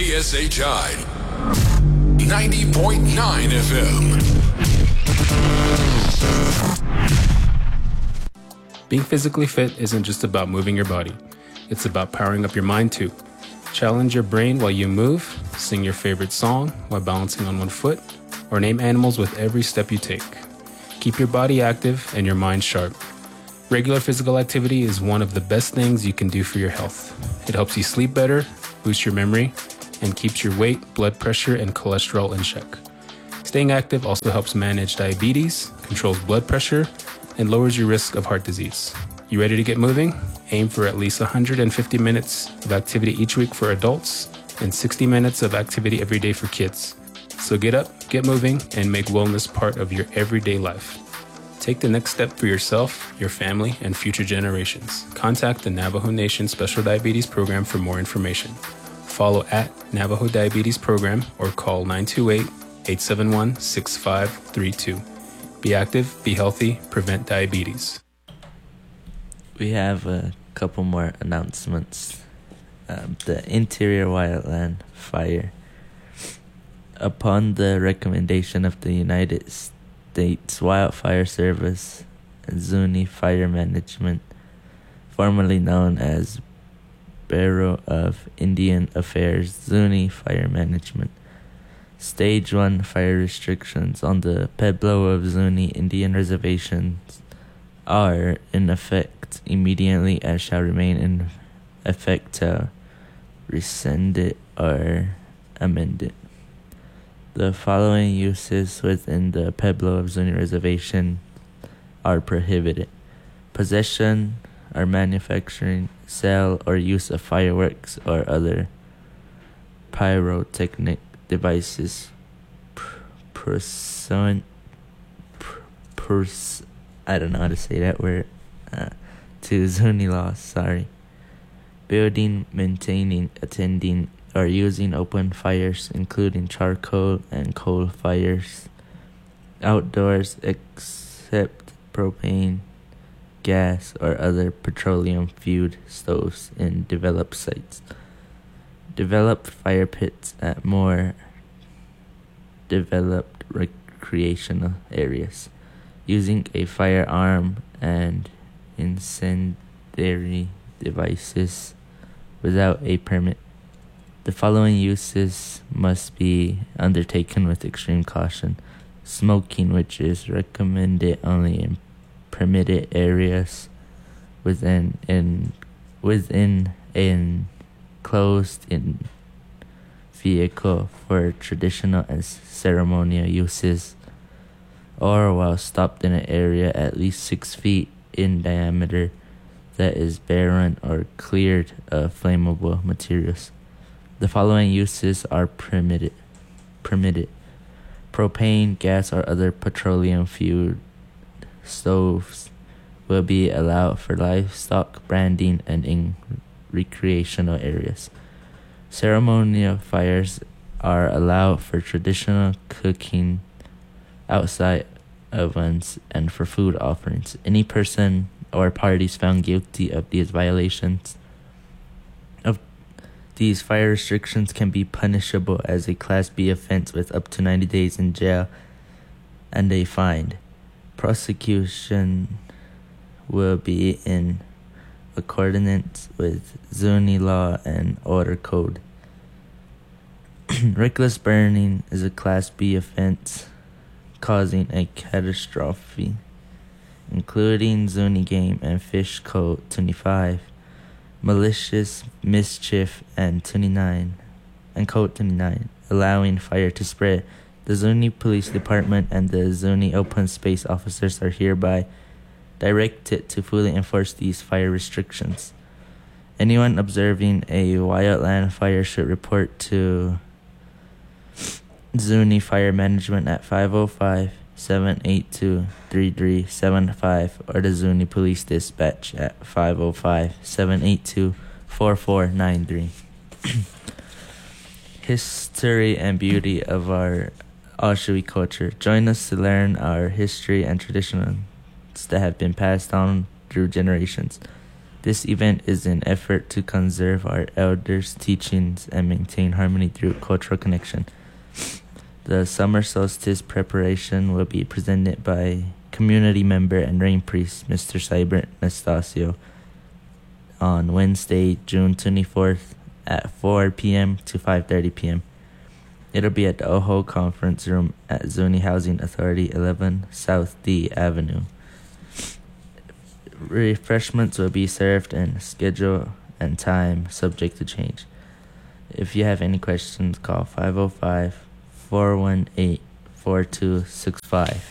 KSHI 90.9 FM. Being physically fit isn't just about moving your body. It's about powering up your mind too. Challenge your brain while you move, sing your favorite song while balancing on one foot, or name animals with every step you take. Keep your body active and your mind sharp. Regular physical activity is one of the best things you can do for your health. It helps you sleep better, boosts your memory, and keeps your weight, blood pressure, and cholesterol in check. Staying active also helps manage diabetes, controls blood pressure, and lowers your risk of heart disease. You ready to get moving? Aim for at least 150 minutes of activity each week for adults and 60 minutes of activity every day for kids. So get up, get moving, and make wellness part of your everyday life. Take the next step for yourself, your family, and future generations. Contact the Navajo Nation Special Diabetes Program for more information. Follow at Navajo Diabetes Program or call 928-871-6532. Be active, be healthy, prevent diabetes. We have a couple more announcements. The Interior Wildland Fire. Upon the recommendation of the United States Wildfire Service, Zuni Fire Management, formerly known as Bureau of Indian Affairs, Zuni Fire Management. Stage 1 fire restrictions on the Pueblo of Zuni Indian reservations are in effect immediately and shall remain in effect till rescinded or amended. The following uses within the Pueblo of Zuni reservation are prohibited: possession or manufacturing, sale, or use of fireworks or other pyrotechnic devices I don't know how to say that word, to Zuni laws, building, maintaining, attending, or using open fires, including charcoal and coal fires, outdoors except propane, gas, or other petroleum-fueled stoves in developed sites. Developed fire pits at more developed recreational areas. Using a firearm and incendiary devices without a permit. The following uses must be undertaken with extreme caution: smoking, which is recommended only in permitted areas within an enclosed in vehicle for traditional and ceremonial uses, or while stopped in an area at least 6 feet in diameter that is barren or cleared of flammable materials. The following uses are permitted: propane, gas, or other petroleum-fueled stoves will be allowed for livestock branding and in recreational areas. Ceremonial fires are allowed for traditional cooking, outside ovens, and for food offerings. Any person or parties found guilty of these violations of these fire restrictions can be punishable as a Class B offense with up to 90 days in jail and a fine. Prosecution will be in accordance with Zuni law and order code. Reckless burning is a Class B offense causing a catastrophe, including Zuni Game and Fish Code 25, malicious mischief, and Code 29, allowing fire to spread. The Zuni Police Department and the Zuni Open Space officers are hereby directed to fully enforce these fire restrictions. Anyone observing a wildland fire should report to Zuni Fire Management at 505-782-3375 or the Zuni Police Dispatch at 505-782-4493. History and beauty of our Oshawi culture. Join us to learn our history and traditions that have been passed on through generations. This event is an effort to conserve our elders' teachings and maintain harmony through cultural connection. The summer solstice preparation will be presented by community member and rain priest, Mr. Cybert Nastasio, on Wednesday, June 24th at 4 p.m. to 5:30 p.m. It'll be at the Ojo Conference Room at Zuni Housing Authority, 11 South D Avenue. Refreshments will be served and schedule and time subject to change. If you have any questions, call 505-418-4265.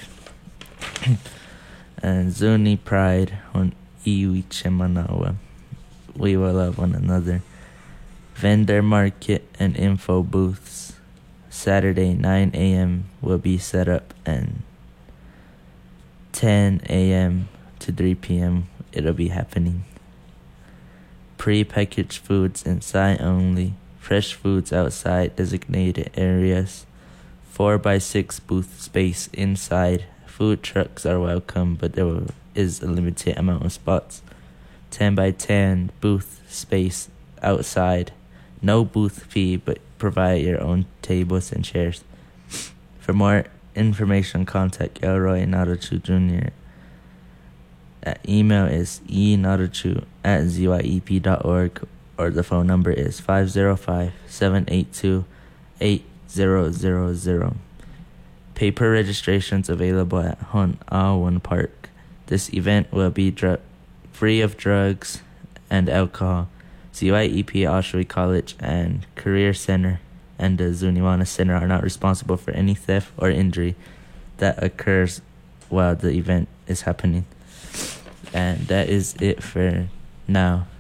And Zuni Pride on Iwi Chemanawa. We will love one another. Vendor market and info booths. Saturday 9 a.m. will be set up, and 10 a.m. to 3 p.m. it'll be happening. Pre-packaged foods inside only. Fresh foods outside designated areas. 4x6 booth space inside. Food trucks are welcome, but there is a limited amount of spots. 10x10 booth space outside. No booth fee, but provide your own tables and chairs. For more information, contact Elroy Naruchu Jr. Email is enaruchu@zyep.org, or the phone number is 505-782-8000. Paper registrations available at Hon Awan Park. This event will be free of drugs and alcohol. CYEP, Oshawa College, and Career Center and the Zuniwana Center are not responsible for any theft or injury that occurs while the event is happening. And that is it for now.